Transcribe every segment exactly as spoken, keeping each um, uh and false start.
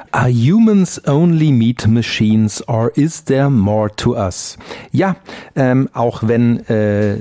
Are humans only meat machines or is there more to us? Ja, ähm, auch wenn äh,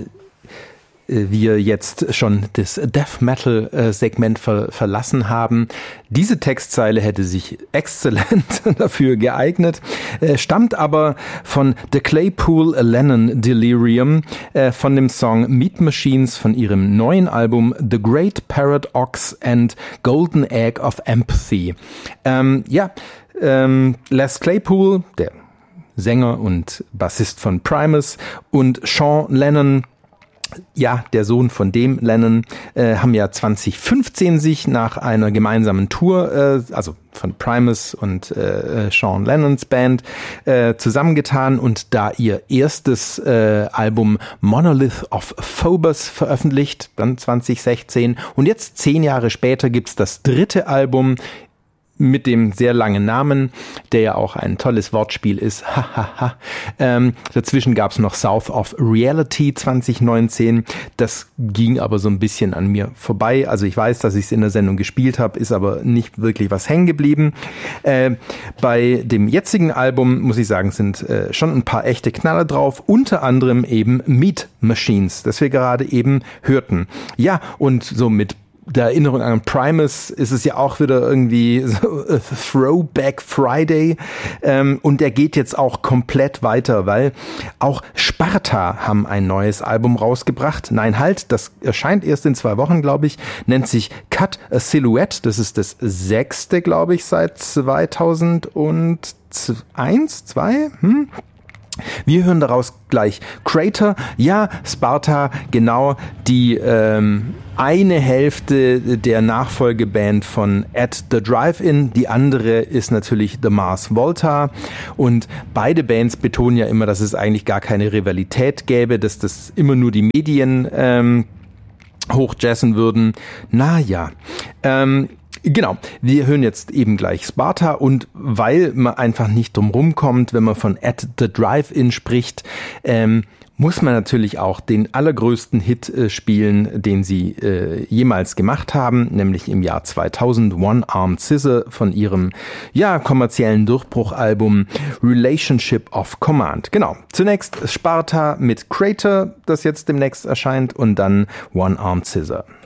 wir jetzt schon das Death Metal äh, Segment ver- verlassen haben. Diese Textzeile hätte sich exzellent dafür geeignet, äh, stammt aber von The Claypool Lennon Delirium, äh, von dem Song Meat Machines von ihrem neuen Album The Great Paradox and Golden Egg of Empathy. Ähm, ja, ähm, Les Claypool, der Sänger und Bassist von Primus, und Sean Lennon, ja, der Sohn von dem Lennon, äh, haben ja zwanzig fünfzehn sich nach einer gemeinsamen Tour, äh, also von Primus und äh, Sean Lennons Band, äh, zusammengetan und da ihr erstes äh, Album Monolith of Phobos veröffentlicht, dann zwanzig sechzehn. Und jetzt, zehn Jahre später, gibt's das dritte Album mit dem sehr langen Namen, der ja auch ein tolles Wortspiel ist. Hahaha. ähm, dazwischen gab es noch South of Reality zwanzig neunzehn. Das ging aber so ein bisschen an mir vorbei. Also ich weiß, dass ich es in der Sendung gespielt habe, ist aber nicht wirklich was hängen geblieben. Äh, bei dem jetzigen Album, muss ich sagen, sind äh, schon ein paar echte Knaller drauf. Unter anderem eben Meat Machines, das wir gerade eben hörten. Ja, und so mit der Erinnerung an Primus ist es ja auch wieder irgendwie so Throwback Friday, ähm, und der geht jetzt auch komplett weiter, weil auch Sparta haben ein neues Album rausgebracht. Nein, halt, das erscheint erst in zwei Wochen, glaube ich, nennt sich Cut a Silhouette. Das ist das sechste, glaube ich, seit zweitausendeins, zwei, hm? Wir hören daraus gleich Crater, ja, Sparta, genau, die ähm, eine Hälfte der Nachfolgeband von At the Drive-In, die andere ist natürlich The Mars Volta, und beide Bands betonen ja immer, dass es eigentlich gar keine Rivalität gäbe, dass das immer nur die Medien ähm, hochjazzen würden. Naja, ähm, Genau, wir hören jetzt eben gleich Sparta, und weil man einfach nicht drum rumkommt, wenn man von At the Drive-In spricht, ähm, muss man natürlich auch den allergrößten Hit äh, spielen, den sie äh, jemals gemacht haben, nämlich im Jahr zweitausend, One-Armed Scissor von ihrem ja kommerziellen Durchbruchalbum Relationship of Command. Genau, zunächst Sparta mit Crater, das jetzt demnächst erscheint, und dann One-Armed Scissor.